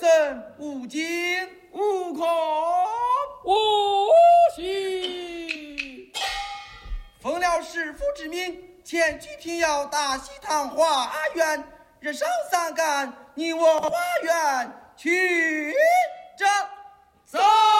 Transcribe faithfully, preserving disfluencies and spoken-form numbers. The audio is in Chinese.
生无惊无恐。 无喜。 奉了师父之命，前去平遥大喜堂花园，日上三竿，你我花园去着。 走。